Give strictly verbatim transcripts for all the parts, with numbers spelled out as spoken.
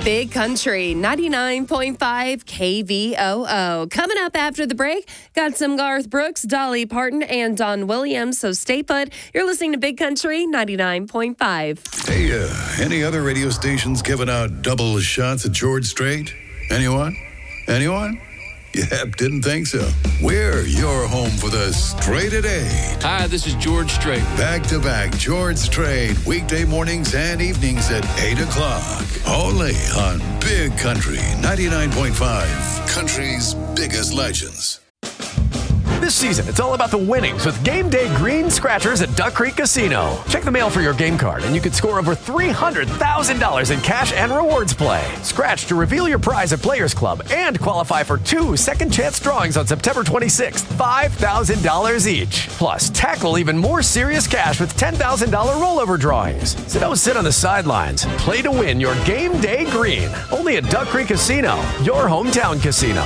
Big Country, ninety-nine point five K V O O. Coming up after the break, got some Garth Brooks, Dolly Parton, and Don Williams, so stay put. You're listening to Big Country, ninety-nine point five. Hey, uh, any other radio stations giving out double shots at George Strait? Anyone? Anyone? Yep, didn't think so. We're your home for the Straight at eight. Hi, this is George Strait. Back-to-back George Strait, weekday mornings and evenings at eight o'clock. Only on Big Country, ninety-nine point five. Country's biggest legends. This season, it's all about the winnings with Game Day Green Scratchers at Duck Creek Casino. Check the mail for your game card, and you could score over three hundred thousand dollars in cash and rewards play. Scratch to reveal your prize at Players Club and qualify for two second chance drawings on September twenty-sixth, five thousand dollars each. Plus, tackle even more serious cash with ten thousand dollars rollover drawings. So don't sit on the sidelines. Play to win your Game Day Green. Only at Duck Creek Casino, your hometown casino.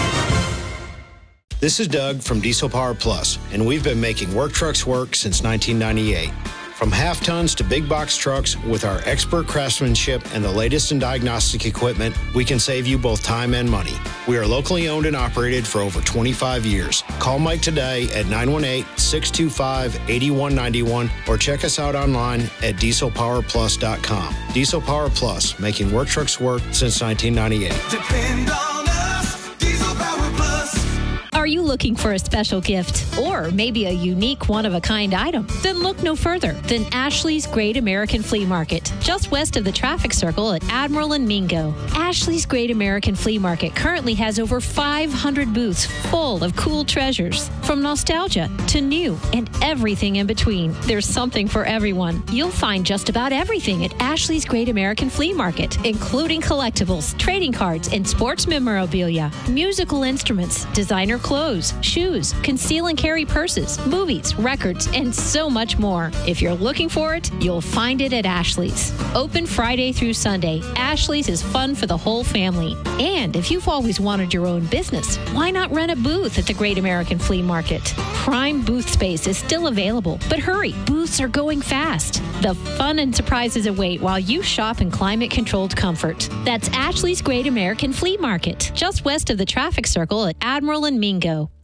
This is Doug from Diesel Power Plus, and we've been making work trucks work since nineteen ninety-eight. From half tons to big box trucks, with our expert craftsmanship and the latest in diagnostic equipment, we can save you both time and money. We are locally owned and operated for over twenty-five years. Call Mike today at nine one eight, six two five, eight one nine one or check us out online at diesel power plus dot com. Diesel Power Plus, making work trucks work since nineteen ninety-eight. Depend on us, Diesel Power Plus. Are you looking for a special gift or maybe a unique one-of-a-kind item? Then look no further than Ashley's Great American Flea Market, just west of the traffic circle at Admiral and Mingo. Ashley's Great American Flea Market currently has over five hundred booths full of cool treasures. From nostalgia to new and everything in between, there's something for everyone. You'll find just about everything at Ashley's Great American Flea Market, including collectibles, trading cards, and sports memorabilia, musical instruments, designer clothes, shoes, conceal and carry purses, movies, records, and so much more. If you're looking for it, you'll find it at Ashley's. Open Friday through Sunday, Ashley's is fun for the whole family. And if you've always wanted your own business, why not rent a booth at the Great American Flea Market? Prime booth space is still available, but hurry, booths are going fast. The fun and surprises await while you shop in climate-controlled comfort. That's Ashley's Great American Flea Market, just west of the traffic circle at Admiral and Mingo.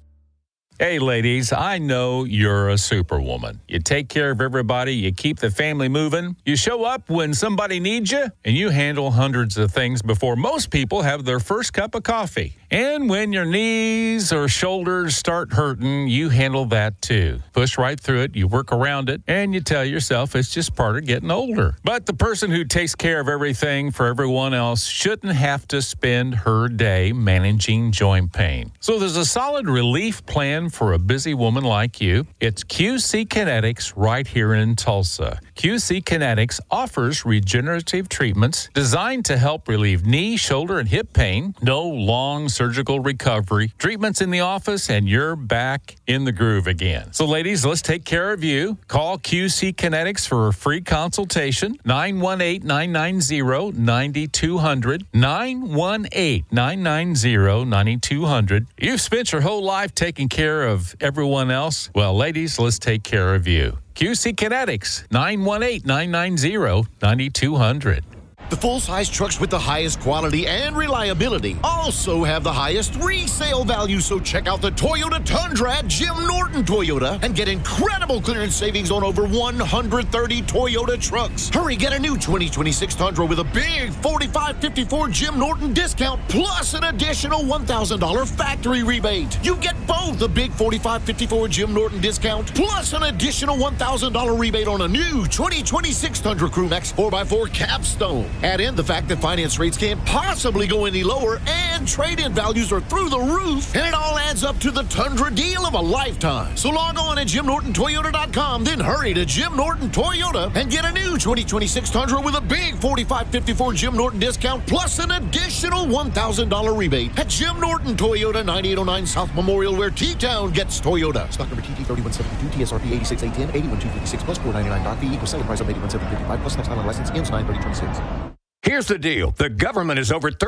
Hey, ladies, I know you're a superwoman. You take care of everybody, you keep the family moving, you show up when somebody needs you, and you handle hundreds of things before most people have their first cup of coffee. And when your knees or shoulders start hurting, you handle that too. Push right through it, you work around it, and you tell yourself it's just part of getting older. But the person who takes care of everything for everyone else shouldn't have to spend her day managing joint pain. So there's a solid relief plan for a busy woman like you. It's Q C Kinetics right here in Tulsa. Q C Kinetics offers regenerative treatments designed to help relieve knee, shoulder, and hip pain. No long surgical recovery. Treatments in the office, and you're back in the groove again. So, ladies, let's take care of you. Call Q C Kinetics for a free consultation. nine one eight, nine nine zero, nine two zero zero. nine one eight, nine nine zero, nine two zero zero. You've spent your whole life taking care of everyone else. Well, ladies, let's take care of you. Q C Kinetics, nine one eight, nine nine zero, nine two zero zero. The full-size trucks with the highest quality and reliability also have the highest resale value, so check out the Toyota Tundra at Jim Norton Toyota and get incredible clearance savings on over one hundred thirty Toyota trucks. Hurry, get a new twenty twenty-six Tundra with a big forty-five fifty-four Jim Norton discount plus an additional one thousand dollars factory rebate. You get both the big forty-five fifty-four Jim Norton discount plus an additional one thousand dollars rebate on a new twenty twenty-six Tundra Crew Max four by four Capstone. Add in the fact that finance rates can't possibly go any lower and trade-in values are through the roof, and it all adds up to the Tundra deal of a lifetime. So log on at jim norton toyota dot com, then hurry to Jim Norton Toyota and get a new twenty twenty-six Tundra with a big forty-five fifty-four Jim Norton discount plus an additional one thousand dollars rebate at Jim Norton Toyota, ninety-eight oh nine South Memorial, where T-Town gets Toyota. Stock number T T thirty-one seventy-two, T S R P eighty-six eight ten, eighty-one two fifty-six plus four ninety-nine dot fee equals selling price of eighty-one seven fifty-five plus next time on license ends nine thirty twenty-six. Here's the deal. The government is over